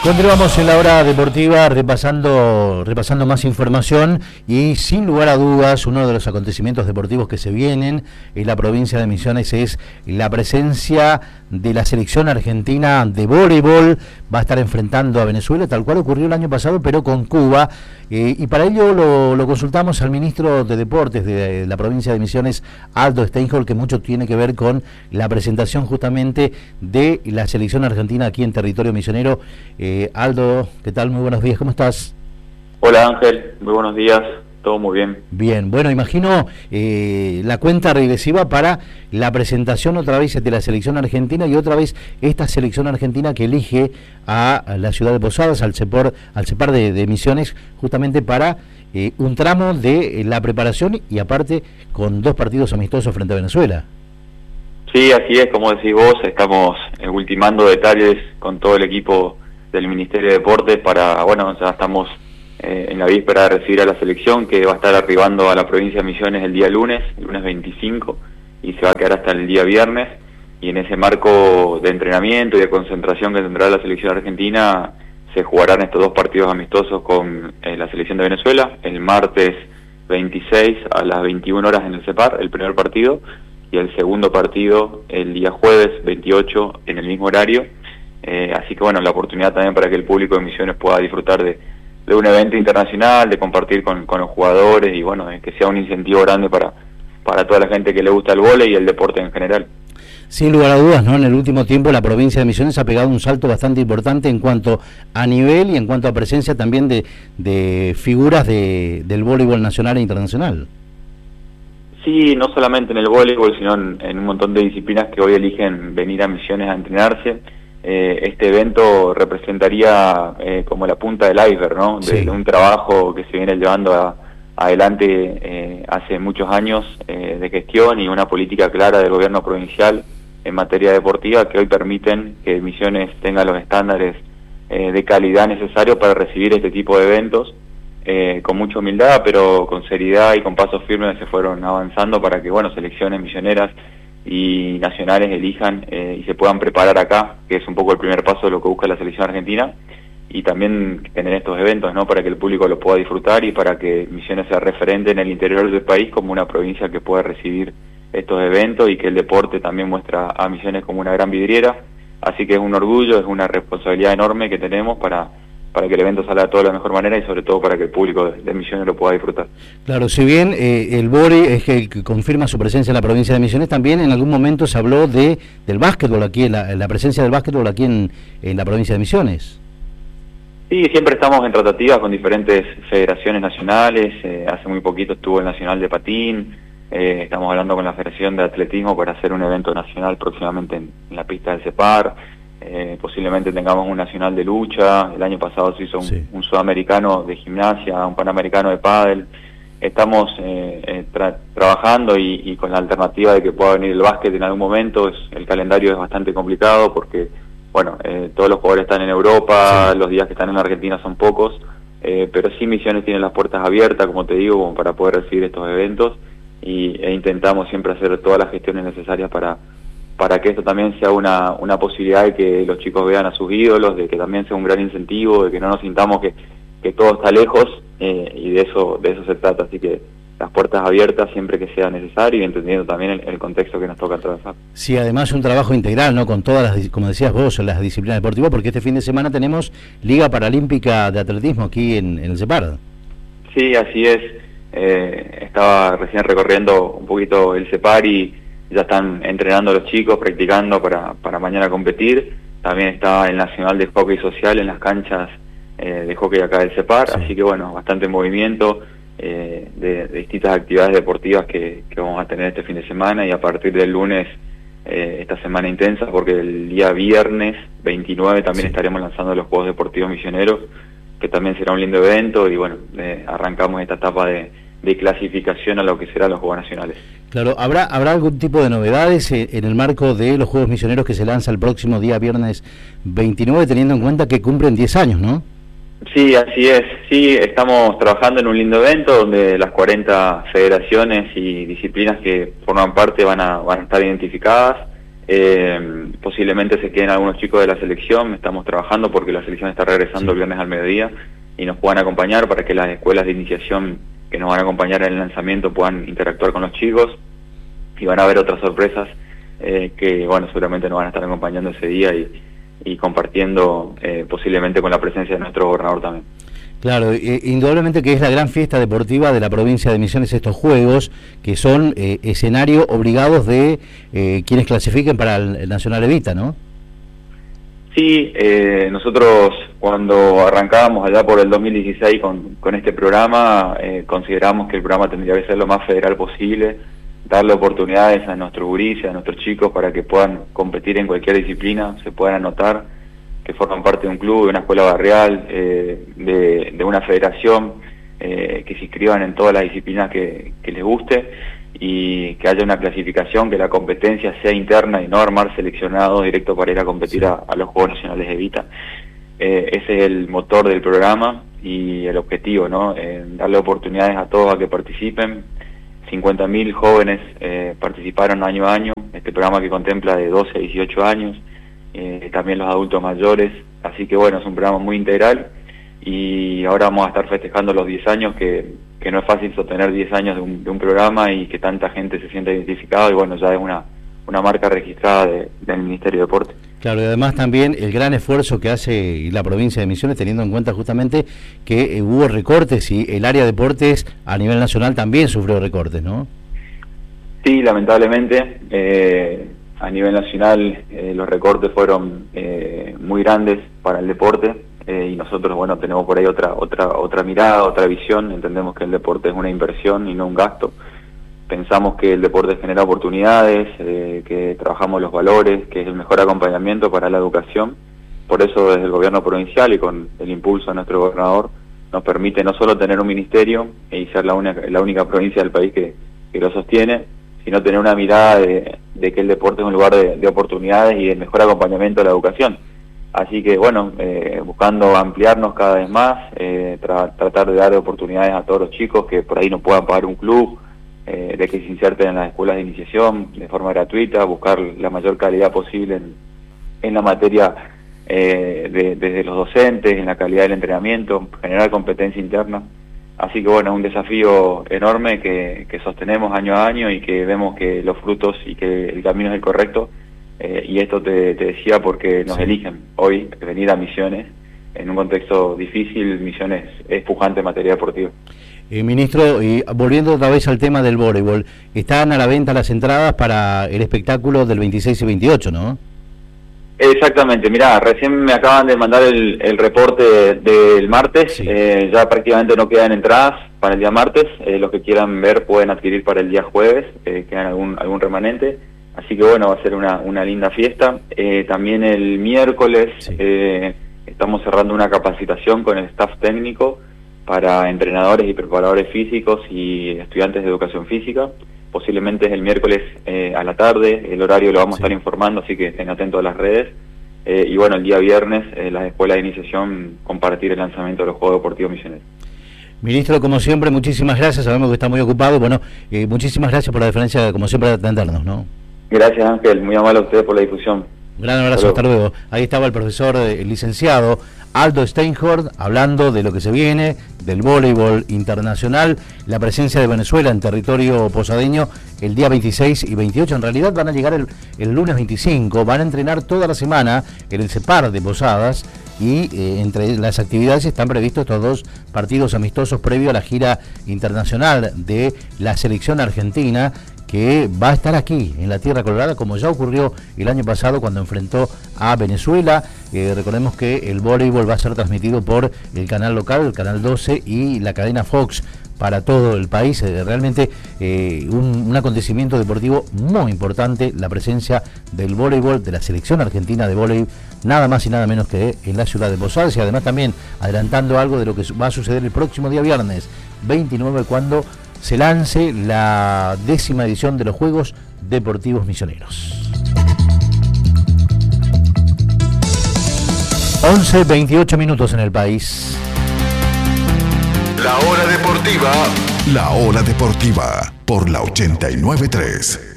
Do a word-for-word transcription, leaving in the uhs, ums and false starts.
Continuamos en la hora deportiva repasando, repasando más información y sin lugar a dudas uno de los acontecimientos deportivos que se vienen en la provincia de Misiones es la presencia de la selección argentina de voleibol. Va a estar enfrentando a Venezuela, tal cual ocurrió el año pasado, pero con Cuba. Eh, y para ello lo, lo consultamos al ministro de Deportes de la provincia de Misiones, Aldo Steinholt, que mucho tiene que ver con la presentación justamente de la selección argentina aquí en territorio misionero. Eh, Aldo, ¿qué tal? Muy buenos días, ¿cómo estás? Hola Ángel, muy buenos días, todo muy bien. Bien, bueno, imagino eh, la cuenta regresiva para la presentación otra vez de la selección argentina y otra vez esta selección argentina que elige a la ciudad de Posadas, al CEPOR, al CEPAR de, de Misiones, justamente para eh, un tramo de eh, la preparación y aparte con dos partidos amistosos frente a Venezuela. Sí, así es, como decís vos, estamos eh, ultimando detalles con todo el equipo del Ministerio de Deportes para, bueno, ya estamos eh, en la víspera de recibir a la selección que va a estar arribando a la provincia de Misiones el día lunes, el lunes veinticinco, y se va a quedar hasta el día viernes, y en ese marco de entrenamiento y de concentración que tendrá la selección argentina se jugarán estos dos partidos amistosos con eh, la selección de Venezuela, el martes veintiséis a las veintiuna horas en el CEPAR, el primer partido, y el segundo partido el día jueves veintiocho en el mismo horario. Eh, así que bueno, la oportunidad también para que el público de Misiones pueda disfrutar de, de un evento internacional, de compartir con, con los jugadores y bueno, que sea un incentivo grande para, para toda la gente que le gusta el vóley y el deporte en general. Sin lugar a dudas, ¿no? En el último tiempo la provincia de Misiones ha pegado un salto bastante importante en cuanto a nivel y en cuanto a presencia también de, de figuras de, del voleibol nacional e internacional. Sí, no solamente en el voleibol, sino en, en un montón de disciplinas que hoy eligen venir a Misiones a entrenarse. Eh, este evento representaría eh, como la punta del iceberg, ¿no? De, sí. de un trabajo que se viene llevando a, adelante eh, hace muchos años eh, de gestión y una política clara del gobierno provincial en materia deportiva que hoy permiten que Misiones tenga los estándares eh, de calidad necesarios para recibir este tipo de eventos. Eh, con mucha humildad, pero con seriedad y con pasos firmes se fueron avanzando para que, bueno, selecciones misioneras y nacionales elijan eh, y se puedan preparar acá, que es un poco el primer paso de lo que busca la selección argentina, y también tener estos eventos, ¿no?, para que el público lo pueda disfrutar y para que Misiones sea referente en el interior del país como una provincia que pueda recibir estos eventos y que el deporte también muestra a Misiones como una gran vidriera. Así que es un orgullo, es una responsabilidad enorme que tenemos para para que el evento salga de toda la mejor manera y sobre todo para que el público de, de Misiones lo pueda disfrutar. Claro, si bien eh, el vóley es que, que confirma su presencia en la provincia de Misiones, también en algún momento se habló de del básquetbol aquí, la, la presencia del básquetbol aquí en, en la provincia de Misiones. Sí, siempre estamos en tratativas con diferentes federaciones nacionales, eh, hace muy poquito estuvo el Nacional de Patín, eh, estamos hablando con la Federación de Atletismo para hacer un evento nacional próximamente en, en la pista del CEPAR. Eh, posiblemente tengamos un nacional de lucha, el año pasado se hizo un, sí. un sudamericano de gimnasia, un panamericano de pádel. Estamos eh, eh, tra trabajando y, y con la alternativa de que pueda venir el básquet en algún momento. Es, el calendario es bastante complicado porque, bueno, eh, todos los jugadores están en Europa, sí. los días que están en Argentina son pocos, eh, pero sí Misiones tiene las puertas abiertas, como te digo, como para poder recibir estos eventos y, e intentamos siempre hacer todas las gestiones necesarias para para que esto también sea una, una posibilidad de que los chicos vean a sus ídolos, de que también sea un gran incentivo, de que no nos sintamos que, que todo está lejos, eh, y de eso de eso se trata. Así que las puertas abiertas siempre que sea necesario y entendiendo también el, el contexto que nos toca atravesar. Sí, además un trabajo integral, ¿no?, con todas las, como decías vos, las disciplinas deportivas, porque este fin de semana tenemos Liga Paralímpica de Atletismo aquí en, en el CEPAR. Sí, así es. Eh, estaba recién recorriendo un poquito el CEPAR y ya están entrenando los chicos, practicando para, para mañana competir. También está el Nacional de Hockey Social en las canchas eh, de hockey acá del CEPAR, sí. Así que bueno, bastante movimiento eh, de, de distintas actividades deportivas que, que vamos a tener este fin de semana y a partir del lunes eh, esta semana intensa, porque el día viernes veintinueve también sí. estaremos lanzando los Juegos Deportivos Misioneros, que también será un lindo evento y bueno, eh, arrancamos esta etapa de, de clasificación a lo que serán los Juegos Nacionales. Claro, ¿habrá habrá algún tipo de novedades en el marco de los Juegos Misioneros que se lanza el próximo día viernes veintinueve, teniendo en cuenta que cumplen diez años, ¿no? Sí, así es. Sí, estamos trabajando en un lindo evento donde las cuarenta federaciones y disciplinas que forman parte van a, van a estar identificadas. Eh, posiblemente se queden algunos chicos de la selección, estamos trabajando porque la selección está regresando el viernes al mediodía y nos puedan acompañar para que las escuelas de iniciación que nos van a acompañar en el lanzamiento puedan interactuar con los chicos, y van a haber otras sorpresas eh, que bueno, seguramente nos van a estar acompañando ese día y, y compartiendo eh, posiblemente con la presencia de nuestro gobernador también. Claro, eh, indudablemente que es la gran fiesta deportiva de la provincia de Misiones estos Juegos, que son eh, escenario obligados de eh, quienes clasifiquen para el, el Nacional Evita, ¿no? Sí, eh, nosotros cuando arrancábamos allá por el dos mil dieciséis con, con este programa, eh, consideramos que el programa tendría que ser lo más federal posible, darle oportunidades a nuestros gurises, a nuestros chicos para que puedan competir en cualquier disciplina, se puedan anotar, que forman parte de un club, de una escuela barrial, eh, de, de una federación, eh, que se inscriban en todas las disciplinas que, que les guste, y que haya una clasificación, que la competencia sea interna y no armar seleccionados directo para ir a competir a, a los Juegos Nacionales de Evita. Eh, ese es el motor del programa y el objetivo, ¿no? Eh, darle oportunidades a todos a que participen. cincuenta mil jóvenes eh, participaron año a año, este programa que contempla de doce a dieciocho años, eh, también los adultos mayores, así que bueno, es un programa muy integral, y ahora vamos a estar festejando los diez años, que, que no es fácil sostener diez años de un, de un programa y que tanta gente se sienta identificada, y bueno, ya es una, una marca registrada de, del Ministerio de Deporte. Claro, y además también el gran esfuerzo que hace la provincia de Misiones, teniendo en cuenta justamente que eh, hubo recortes y el área de deportes a nivel nacional también sufrió recortes, ¿no? Sí, lamentablemente, eh, a nivel nacional eh, los recortes fueron eh, muy grandes para el deporte, eh, y nosotros, bueno, tenemos por ahí otra, otra, otra mirada, otra visión. Entendemos que el deporte es una inversión y no un gasto. Pensamos que el deporte genera oportunidades, eh, que trabajamos los valores, que es el mejor acompañamiento para la educación. Por eso desde el gobierno provincial y con el impulso de nuestro gobernador nos permite no solo tener un ministerio y ser la única, la única provincia del país que, que lo sostiene, sino tener una mirada de, de que el deporte es un lugar de, de oportunidades y de mejor acompañamiento a la educación. Así que bueno, eh, buscando ampliarnos cada vez más, eh, tra tratar de dar oportunidades a todos los chicos que por ahí no puedan pagar un club, Eh, de que se inserten en las escuelas de iniciación de forma gratuita, buscar la mayor calidad posible en, en la materia eh, de, desde los docentes, en la calidad del entrenamiento, generar competencia interna. Así que bueno, es un desafío enorme que, que sostenemos año a año y que vemos que los frutos y que el camino es el correcto, eh, y esto te, te decía porque nos sí. eligen hoy venir a Misiones en un contexto difícil. Misiones es pujante en materia deportiva. Eh, ministro, y volviendo otra vez al tema del voleibol, están a la venta las entradas para el espectáculo del veintiséis y veintiocho, ¿no? Exactamente, mirá, recién me acaban de mandar el, el reporte del martes, sí. eh, ya prácticamente no quedan entradas para el día martes, eh, los que quieran ver pueden adquirir para el día jueves, eh, quedan algún, algún remanente, así que bueno, va a ser una, una linda fiesta. Eh, también el miércoles sí. eh, estamos cerrando una capacitación con el staff técnico para entrenadores y preparadores físicos y estudiantes de educación física. Posiblemente es el miércoles eh, a la tarde, el horario lo vamos sí. a estar informando, así que estén atentos a las redes. Eh, y bueno, el día viernes, eh, las escuelas de iniciación, compartir el lanzamiento de los Juegos Deportivos Misioneros. Ministro, como siempre, muchísimas gracias, sabemos que está muy ocupado. Bueno, eh, muchísimas gracias por la diferencia, como siempre, de atendernos, ¿no? Gracias, Ángel, muy amable a ustedes por la difusión. Gran abrazo, hasta luego. Hasta luego. Ahí estaba el profesor, eh, el licenciado Aldo Steinhorn, hablando de lo que se viene, del voleibol internacional, la presencia de Venezuela en territorio posadeño el día veintiséis y veintiocho, en realidad van a llegar el, el lunes veinticinco, van a entrenar toda la semana en el CEPAR de Posadas, y eh, entre las actividades están previstos estos dos partidos amistosos previo a la gira internacional de la selección argentina, que va a estar aquí, en la Tierra Colorada, como ya ocurrió el año pasado cuando enfrentó a Venezuela. Eh, recordemos que el voleibol va a ser transmitido por el canal local, el canal doce, y la cadena Fox para todo el país. Eh, realmente eh, un, un acontecimiento deportivo muy importante, la presencia del voleibol, de la selección argentina de voleibol, nada más y nada menos que en la ciudad de Posadas, y además también adelantando algo de lo que va a suceder el próximo día viernes veintinueve, cuando se lance la décima edición de los Juegos Deportivos Misioneros. once veintiocho minutos en el país. La hora deportiva. La hora deportiva por la ochenta y nueve punto tres.